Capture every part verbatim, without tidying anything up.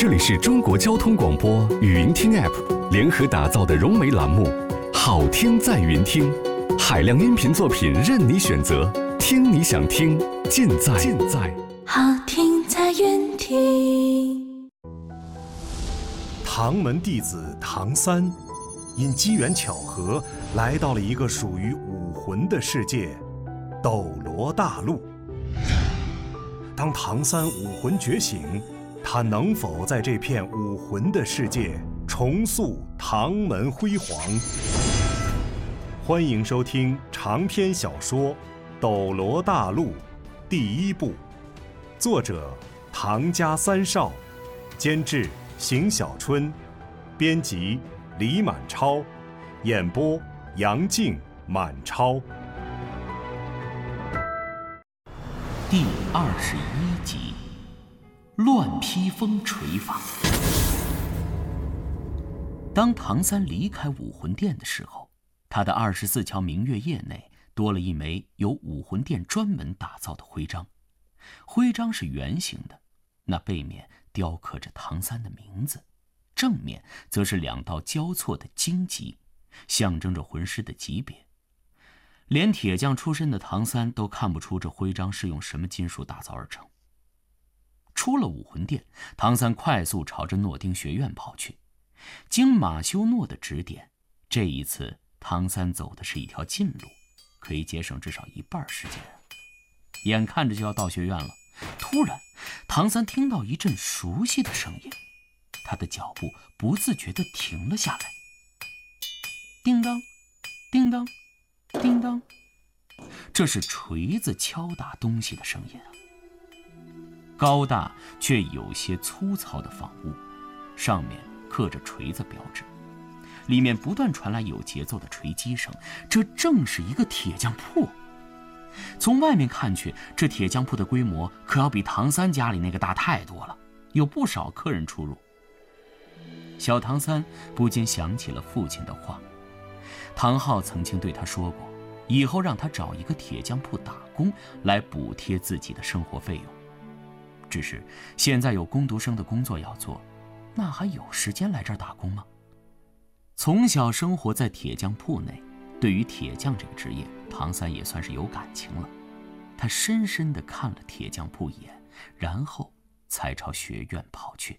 这里是中国交通广播语音听 App 联合打造的融媒栏目《好听在云听》，海量音频作品任你选择，听你想听，尽在尽在好听在云听。 唐门弟子唐三，因机缘巧合来到了一个属于武魂的世界——斗罗大陆。当唐三武魂觉醒，他能否在这片武魂的世界重塑唐门辉煌？欢迎收听长篇小说《斗罗大陆》第一部，作者唐家三少，监制邢小春，编辑李满超，演播杨静、满超。 第二十一集，乱披风锤法。当唐三离开武魂殿的时候，他的二十四桥明月夜内多了一枚由武魂殿专门打造的徽章。徽章是圆形的，那背面雕刻着唐三的名字，正面则是两道交错的荆棘，象征着魂师的级别。连铁匠出身的唐三都看不出这徽章是用什么金属打造而成。出了武魂殿，唐三快速朝着诺丁学院跑去。经马修诺的指点，这一次唐三走的是一条近路，可以节省至少一半时间。眼看着就要到学院了，突然唐三听到一阵熟悉的声音，他的脚步不自觉地停了下来。叮当叮当叮当，这是锤子敲打东西的声音啊。高大却有些粗糙的房屋，上面刻着锤子标志，里面不断传来有节奏的锤击声，这正是一个铁匠铺。从外面看去，这铁匠铺的规模可要比唐三家里那个大太多了，有不少客人出入。小唐三不禁想起了父亲的话，唐昊曾经对他说过，以后让他找一个铁匠铺打工来补贴自己的生活费用。只是现在有工读生的工作要做，那还有时间来这儿打工吗？从小生活在铁匠铺内，对于铁匠这个职业，唐三也算是有感情了。他深深地看了铁匠铺一眼，然后才朝学院跑去。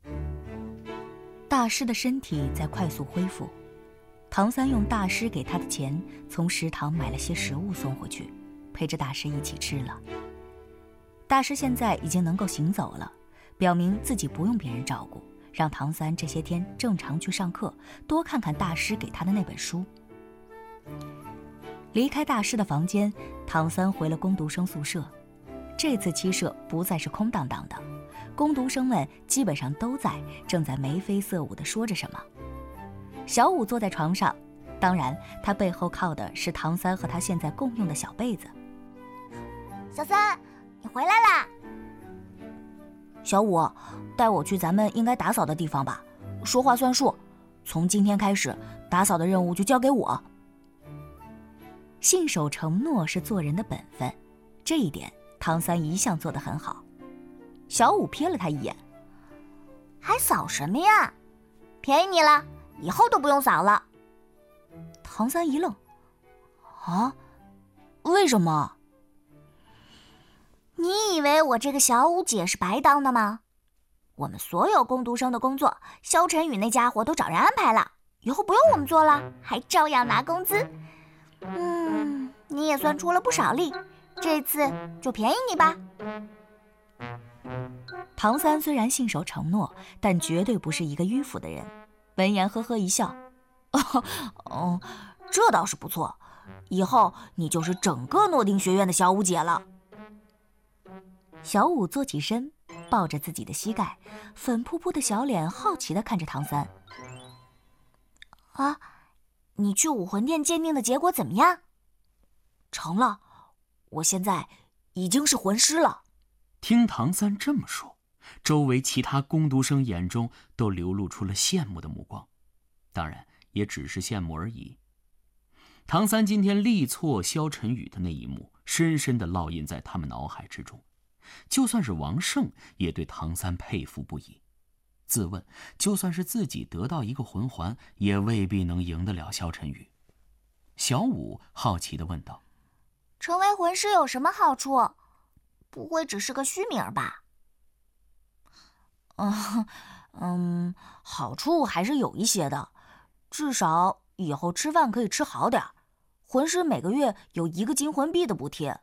大师的身体在快速恢复，唐三用大师给他的钱，从食堂买了些食物送回去，陪着大师一起吃了。大师现在已经能够行走了，表明自己不用别人照顾，让唐三这些天正常去上课，多看看大师给他的那本书。离开大师的房间，唐三回了工读生宿舍。这次七舍不再是空荡荡的，工读生们基本上都在，正在眉飞色舞地说着什么。小五坐在床上，当然他背后靠的是唐三和他现在共用的小被子。 小三，你回来啦！ 小五，带我去咱们应该打扫的地方吧，说话算数，从今天开始打扫的任务就交给我。信守承诺是做人的本分，这一点唐三一向做得很好。小五瞥了他一眼， 还扫什么呀？便宜你了，以后都不用扫了。 唐三一愣，啊，为什么？ 你以为我这个小五姐是白当的吗？我们所有工读生的工作，萧晨宇那家伙都找人安排了，以后不用我们做了，还照样拿工资。嗯，你也算出了不少力，这次就便宜你吧。 唐三虽然信守承诺，但绝对不是一个迂腐的人。闻言呵呵一笑，哦，哦，这倒是不错，以后你就是整个诺丁学院的小五姐了。小五坐起身，抱着自己的膝盖，粉扑扑的小脸好奇地看着唐三。 啊，你去武魂殿鉴定的结果怎么样？ 成了，我现在已经是魂师了。 听唐三这么说，周围其他工读生眼中都流露出了羡慕的目光，当然也只是羡慕而已。唐三今天力挫萧晨宇的那一幕，深深地烙印在他们脑海之中。就算是王胜也对唐三佩服不已。 自问就算是自己得到一个魂环，也未必能赢得了萧晨宇。小五好奇地问道： 成为魂师有什么好处？不会只是个虚名吧？ 嗯嗯，好处还是有一些的，至少以后吃饭可以吃好点儿。魂师每个月有一个金魂币的补贴。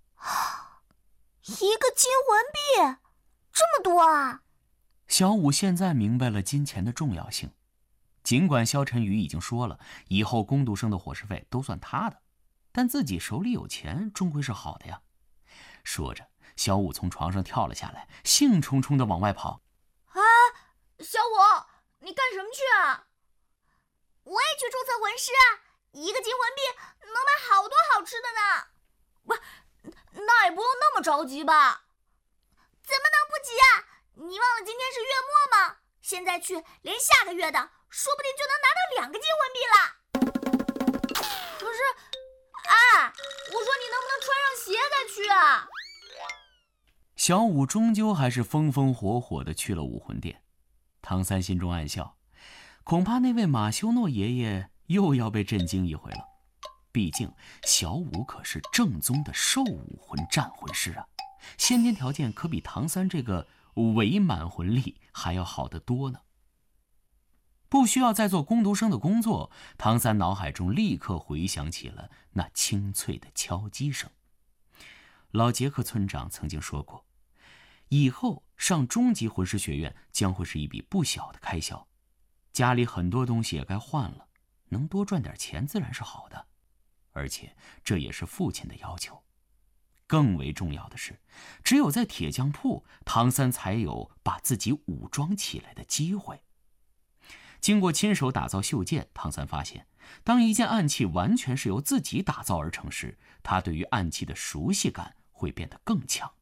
一个金魂币，这么多啊！ 小五现在明白了金钱的重要性。尽管萧晨宇已经说了，以后工读生的伙食费都算他的，但自己手里有钱终归是好的呀。说着，小五从床上跳了下来，兴冲冲地往外跑。 啊，小五，你干什么去啊？我也去注册魂师啊！一个金魂币能买好多好吃的呢。 不，那也不用那么着急吧？ 怎么能不急啊？你忘了今天是月末吗？现在去，连下个月的说不定就能拿到两个金魂币了。 可是，哎，我说你能不能穿上鞋再去啊？ 小五终究还是风风火火地去了武魂殿。唐三心中暗笑，恐怕那位马修诺爷爷又要被震惊一回了。毕竟小五可是正宗的兽武魂战魂师啊，先天条件可比唐三这个伪满魂力还要好得多呢。不需要再做工读生的工作，唐三脑海中立刻回想起了那清脆的敲击声。老杰克村长曾经说过，以后上中级魂师学院将会是一笔不小的开销，家里很多东西也该换了，能多赚点钱自然是好的，而且这也是父亲的要求。更为重要的是，只有在铁匠铺，唐三才有把自己武装起来的机会。经过亲手打造袖剑，唐三发现，当一件暗器完全是由自己打造而成时，他对于暗器的熟悉感会变得更强。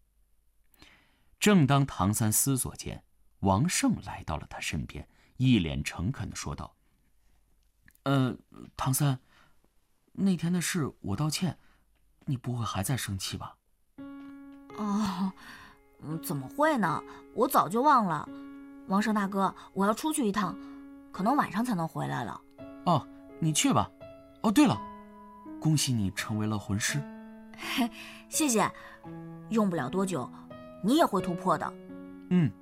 正当唐三思索间，王胜来到了他身边，一脸诚恳地说道：呃，唐三，那天的事我道歉，你不会还在生气吧？ 哦，怎么会呢？我早就忘了。王胜大哥，我要出去一趟，可能晚上才能回来了。 哦，你去吧。哦，对了，恭喜你成为了魂师。 谢谢，用不了多久，你也会突破的。 嗯。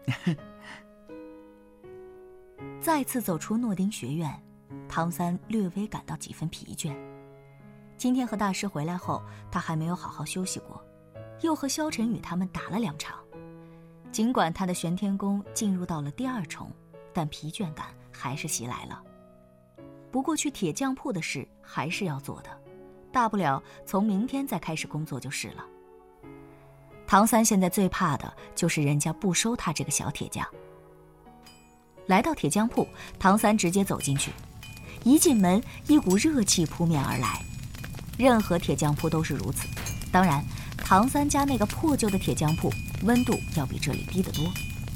再次走出诺丁学院，唐三略微感到几分疲倦。今天和大师回来后，他还没有好好休息过，又和萧晨宇他们打了两场。尽管他的玄天功进入到了第二重，但疲倦感还是袭来了。不过去铁匠铺的事还是要做的，大不了从明天再开始工作就是了。唐三现在最怕的就是人家不收他这个小铁匠。来到铁匠铺，唐三直接走进去，一进门，一股热气扑面而来。任何铁匠铺都是如此，当然，唐三家那个破旧的铁匠铺温度要比这里低得多。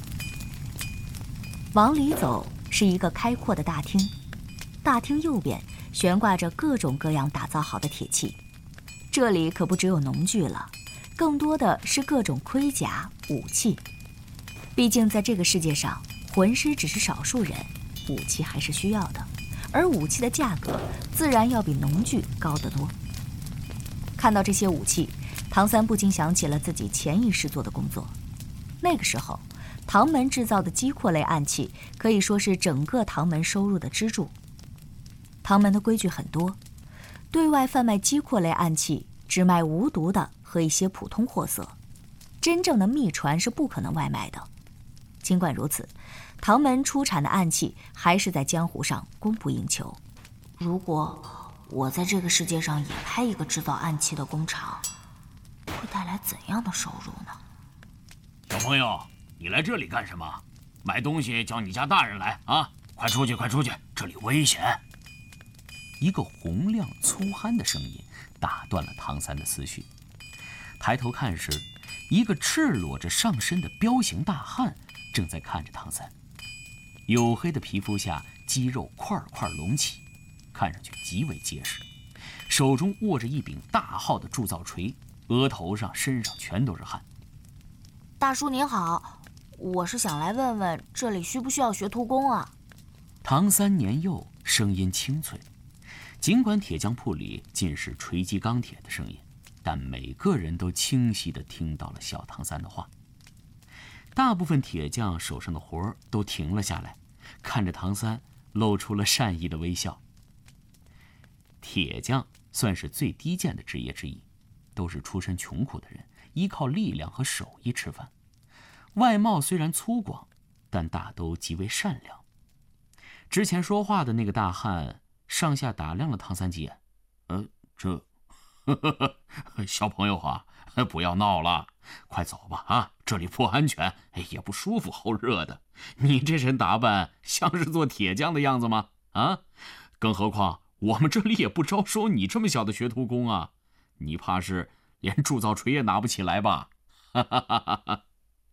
往里走是一个开阔的大厅，大厅右边悬挂着各种各样打造好的铁器。这里可不只有农具了，更多的是各种盔甲、武器。毕竟在这个世界上，魂师只是少数人，武器还是需要的，而武器的价格自然要比农具高得多。看到这些武器，唐三不禁想起了自己前一世做的工作。那个时候，唐门制造的击阔类暗器可以说是整个唐门收入的支柱。唐门的规矩很多，对外贩卖击阔类暗器，只卖无毒的和一些普通货色，真正的秘传是不可能外卖的。尽管如此，唐门出产的暗器还是在江湖上供不应求。如果我在这个世界上也开一个制造暗器的工厂，会带来怎样的收入呢？ 小朋友，你来这里干什么？买东西叫你家大人来啊！快出去，快出去，这里危险！ 一个洪亮粗憨的声音打断了唐三的思绪。抬头看时，一个赤裸着上身的彪形大汉正在看着唐三。黝黑的皮肤下，肌肉块块隆起，看上去极为结实，手中握着一柄大号的铸造锤，额头上身上全都是汗。 大叔您好， 我是想来问问这里需不需要学徒工啊？ 唐三年幼，声音清脆。尽管铁匠铺里尽是锤击钢铁的声音，但每个人都清晰地听到了小唐三的话。大部分铁匠手上的活都停了下来，看着唐三，露出了善意的微笑。铁匠算是最低贱的职业之一，都是出身穷苦的人，依靠力量和手艺吃饭。外貌虽然粗犷，但大都极为善良。之前说话的那个大汉上下打量了唐三几眼，呃，这呵呵呵小朋友啊，不要闹了，快走吧啊！这里不安全，也不舒服，齁热的。你这身打扮像是做铁匠的样子吗？啊，更何况我们这里也不招收你这么小的学徒工啊！你怕是连铸造锤也拿不起来吧？哈哈哈哈哈！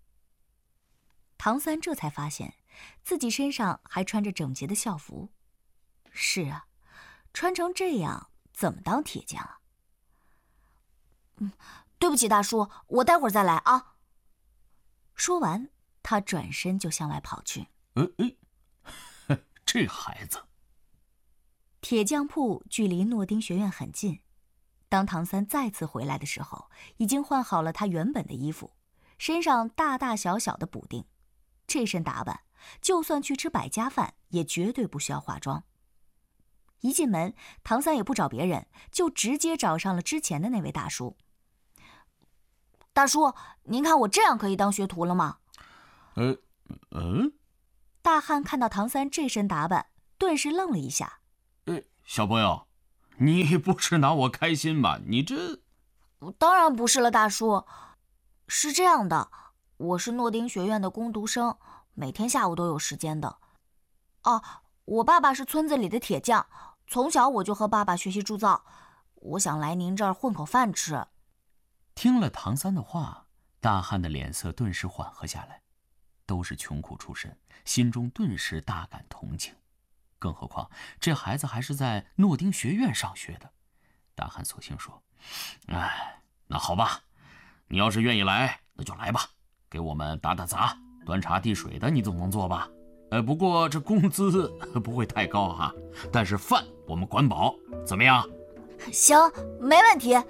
唐三这才发现自己身上还穿着整洁的校服。是啊，穿成这样怎么当铁匠啊？嗯，对不起大叔，我待会儿再来啊。说完，他转身就向外跑去。 呃呃，这孩子。 铁匠铺距离诺丁学院很近。当唐三再次回来的时候，已经换好了他原本的衣服，身上大大小小的补丁。这身打扮，就算去吃百家饭，也绝对不需要化妆。一进门，唐三也不找别人，就直接找上了之前的那位大叔。大叔，您看我这样可以当学徒了吗？ 呃，嗯。 大汉看到唐三这身打扮，顿时愣了一下。 呃，小朋友，你不是拿我开心吧？你这…… 当然不是了，大叔。是这样的，我是诺丁学院的工读生，每天下午都有时间的。哦，我爸爸是村子里的铁匠，从小我就和爸爸学习铸造，我想来您这儿混口饭吃。 听了唐三的话，大汉的脸色顿时缓和下来。都是穷苦出身，心中顿时大感同情。更何况这孩子还是在诺丁学院上学的。大汉索性说：“哎，那好吧，你要是愿意来，那就来吧，给我们打打杂，端茶递水的你总能做吧？呃，不过这工资不会太高哈，但是饭我们管饱，怎么样？” 行，没问题。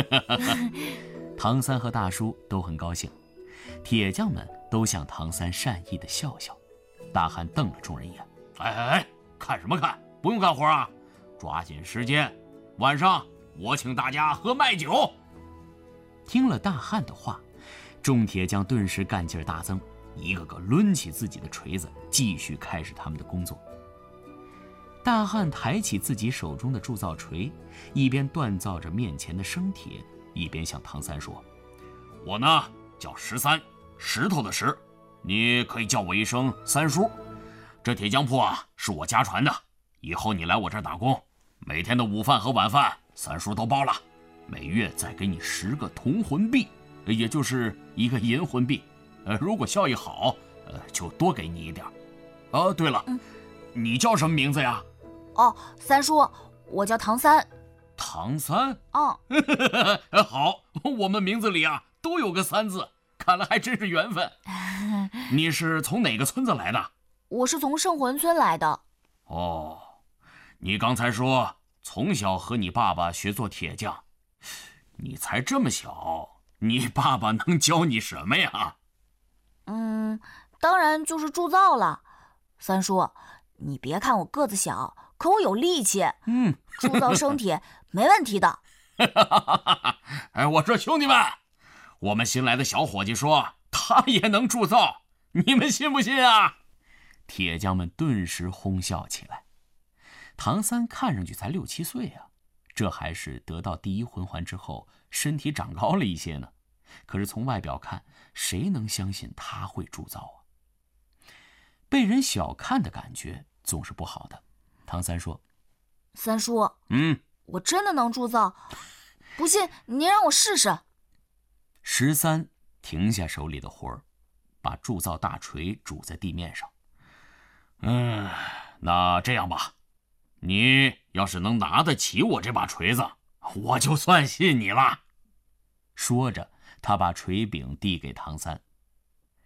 唐三和大叔都很高兴，铁匠们都向唐三善意的笑笑。大汉瞪了众人一眼：“哎哎哎，看什么看？不用干活啊！抓紧时间，晚上我请大家喝麦酒。”听了大汉的话，众铁匠顿时干劲大增，一个个抡起自己的锤子，继续开始他们的工作。大汉抬起自己手中的铸造锤，一边锻造着面前的生铁，一边向唐三说：“我呢叫石三，石头的石，你可以叫我一声三叔。这铁匠铺啊是我家传的，以后你来我这儿打工，每天的午饭和晚饭三叔都包了，每月再给你十个铜魂币，也就是一个银魂币。呃，如果效益好，呃，就多给你一点。哦，对了，嗯、你叫什么名字呀？ 哦，三叔，我叫唐三。 唐三？ 哦， 好，我们名字里啊都有个三字，看来还真是缘分。你是从哪个村子来的？ 我是从圣魂村来的。 哦，你刚才说从小和你爸爸学做铁匠，你才这么小，你爸爸能教你什么呀？ 嗯，当然就是铸造了。三叔，你别看我个子小，可我有力气。嗯，铸造生铁没问题的。 哎，我说兄弟们，我们新来的小伙计说他也能铸造，你们信不信啊？铁匠们顿时哄笑起来。唐三看上去才六七岁啊，这还是得到第一魂环之后身体长高了一些呢。可是从外表看，谁能相信他会铸造啊？被人小看的感觉总是不好的。唐三说：“ 三叔， 嗯， 我真的能铸造，不信您让我试试。” 十三停下手里的活儿，把铸造大锤拄在地面上。嗯，那这样吧，你要是能拿得起我这把锤子，我就算信你了。说着，他把锤柄递给唐三。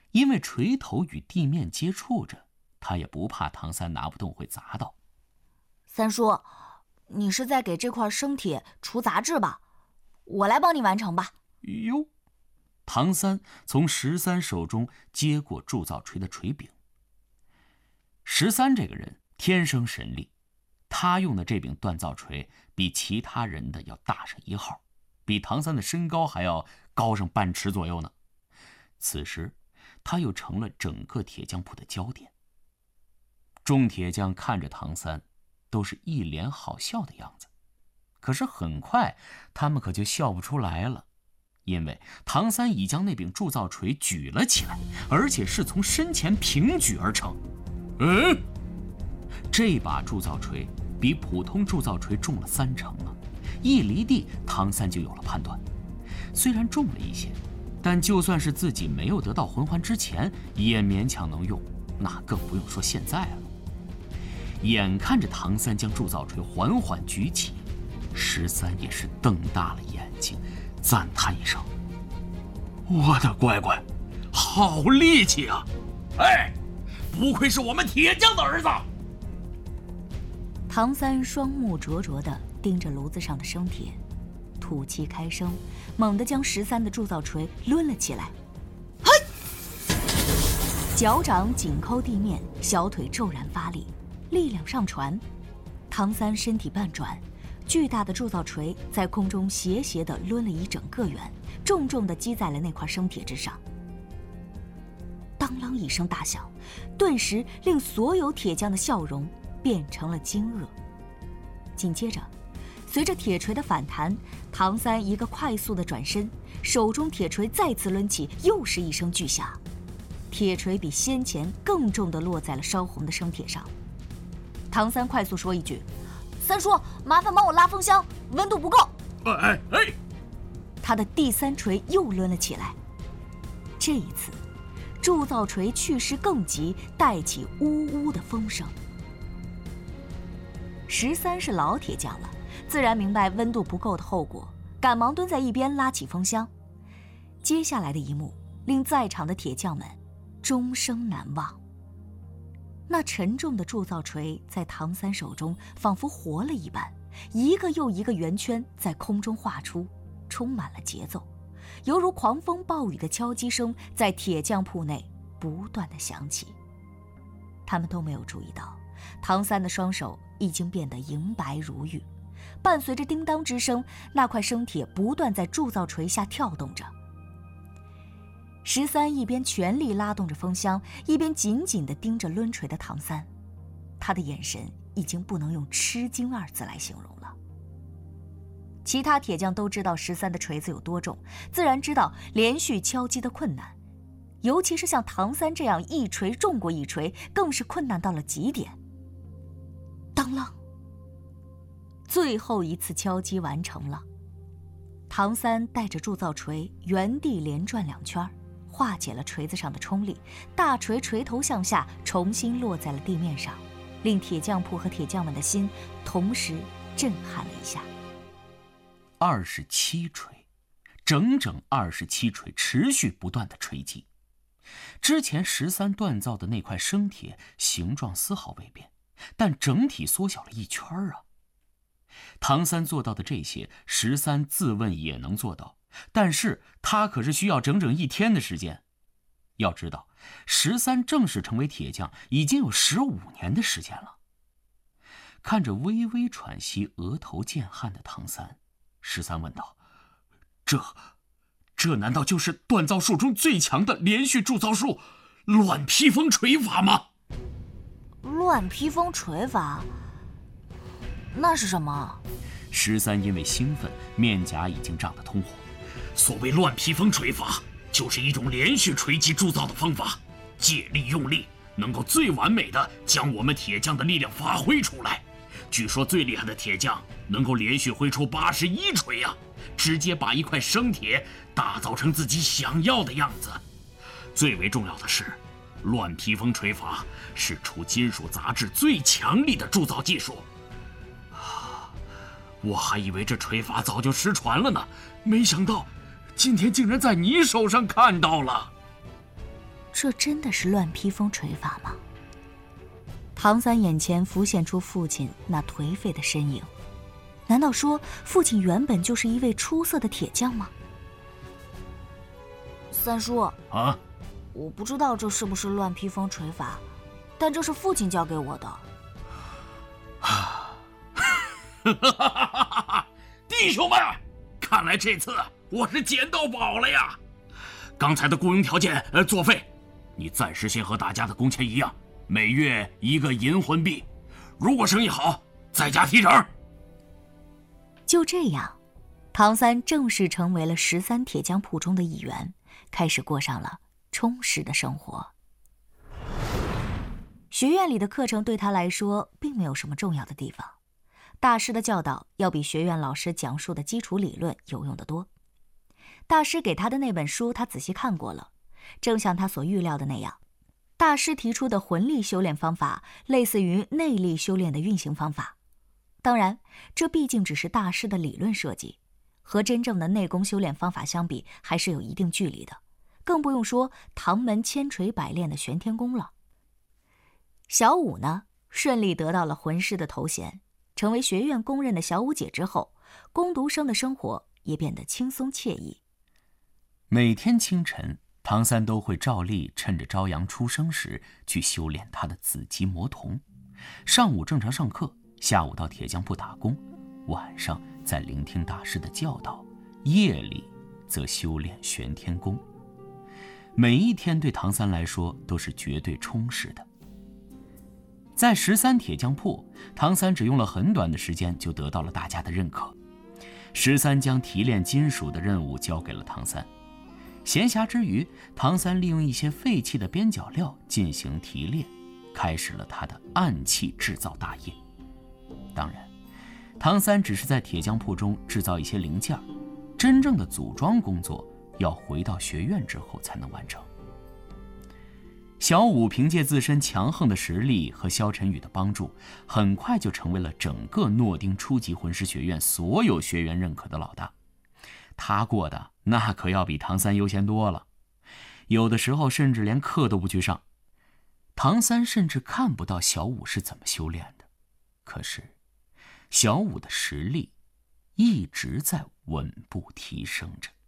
因为锤头与地面接触着，他也不怕唐三拿不动会砸到。 三叔，你是在给这块生铁除杂质吧？我来帮你完成吧。 哟，唐三从十三手中接过铸造锤的锤柄。十三这个人天生神力，他用的这柄锻造锤比其他人的要大上一号，比唐三的身高还要高上半尺左右呢。此时他又成了整个铁匠铺的焦点。众铁匠看着唐三，都是一脸好笑的样子。可是很快他们可就笑不出来了，因为唐三已将那柄铸造锤举了起来，而且是从身前平举而成。嗯，这把铸造锤比普通铸造锤重了三成了。一离地，唐三就有了判断。虽然重了一些，但就算是自己没有得到魂环之前，也勉强能用，那更不用说现在了。眼看着唐三将铸造锤缓缓举起，十三也是瞪大了眼睛，赞叹一声：“我的乖乖，好力气啊！ 哎，不愧是我们铁匠的儿子！” 唐三双目灼灼地盯着炉子上的生铁，吐气开声，猛地将十三的铸造锤抡了起来。嘿！脚掌紧抠地面，小腿骤然发力，力量上传。唐三身体半转，巨大的铸造锤在空中斜斜地抡了一整个圆，重重地击在了那块生铁之上。当啷一声大响，顿时令所有铁匠的笑容变成了惊愕。紧接着，随着铁锤的反弹，唐三一个快速的转身，手中铁锤再次抡起，又是一声巨响，铁锤比先前更重地落在了烧红的生铁上。唐三快速说一句：“三叔，麻烦帮我拉风箱，温度不够。” 哎哎哎！ 他的第三锤又抡了起来。这一次，铸造锤去势更急，带起呜呜的风声。十三是老铁匠了，自然明白温度不够的后果，赶忙蹲在一边拉起风箱。接下来的一幕令在场的铁匠们终生难忘。那沉重的铸造锤在唐三手中仿佛活了一般，一个又一个圆圈在空中画出，充满了节奏，犹如狂风暴雨的敲击声在铁匠铺内不断地响起。他们都没有注意到，唐三的双手已经变得莹白如玉，伴随着叮当之声，那块生铁不断在铸造锤下跳动着。十三一边全力拉动着风箱，一边紧紧地盯着抡锤的唐三，他的眼神已经不能用吃惊二字来形容了。其他铁匠都知道十三的锤子有多重，自然知道连续敲击的困难，尤其是像唐三这样一锤重过一锤，更是困难到了极点。当啷，最后一次敲击完成了。唐三带着铸造锤原地连转两圈，化解了锤子上的冲力，大锤锤头向下，重新落在了地面上，令铁匠铺和铁匠们的心同时震撼了一下。 二十七锤，整整二十七锤，持续不断的锤击。之前十三锻造的那块生铁形状丝毫未变，但整体缩小了一圈啊！唐三做到的这些，十三自问也能做到，但是他可是需要整整一天的时间。要知道，十三正式成为铁匠已经有十五年的时间了。看着微微喘息、额头见汗的唐三，十三问道：“这，这难道就是锻造术中最强的连续铸造术——乱披风锤法吗？” 乱披风锤法？那是什么？ 十三因为兴奋，面颊已经涨得通红。 所谓乱披风锤法，就是一种连续锤击铸造的方法，借力用力，能够最完美的将我们铁匠的力量发挥出来。据说最厉害的铁匠能够连续挥出八十一锤啊，直接把一块生铁打造成自己想要的样子。最为重要的是，乱披风锤法是除金属杂质最强力的铸造技术。我还以为这锤法早就失传了呢，没想到今天竟然在你手上看到了。 这真的是乱披风锤法吗？唐三眼前浮现出父亲那颓废的身影，难道说父亲原本就是一位出色的铁匠吗？ 三叔啊， 我不知道这是不是乱披风锤法，但这是父亲教给我的。 弟兄们，看来这次我是捡到宝了呀！刚才的雇佣条件呃作废，你暂时先和大家的工钱一样，每月一个银魂币，如果生意好再加提成。 就这样，唐三正式成为了十三铁匠铺中的一员，开始过上了充实的生活。学院里的课程对他来说并没有什么重要的地方，大师的教导要比学院老师讲述的基础理论有用得多。大师给他的那本书他仔细看过了，正像他所预料的那样，大师提出的魂力修炼方法类似于内力修炼的运行方法。当然，这毕竟只是大师的理论设计，和真正的内功修炼方法相比还是有一定距离的，更不用说唐门千锤百炼的玄天功了。小舞呢，顺利得到了魂师的头衔，成为学院公认的小舞姐之后，工读生的生活也变得轻松惬意。 每天清晨，唐三都会照例趁着朝阳初升时去修炼他的紫极魔瞳。上午正常上课，下午到铁匠铺打工，晚上再聆听大师的教导，夜里则修炼玄天功。每一天对唐三来说都是绝对充实的。在十三铁匠铺，唐三只用了很短的时间就得到了大家的认可。十三将提炼金属的任务交给了唐三。闲暇之余，唐三利用一些废弃的边角料进行提炼，开始了他的暗器制造大业。当然，唐三只是在铁匠铺中制造一些零件，真正的组装工作要回到学院之后才能完成。小舞凭借自身强横的实力和萧晨宇的帮助，很快就成为了整个诺丁初级魂师学院所有学员认可的老大。他过的那可要比唐三悠闲多了，有的时候甚至连课都不去上。唐三甚至看不到小舞是怎么修炼的，可是小舞的实力一直在稳步提升着。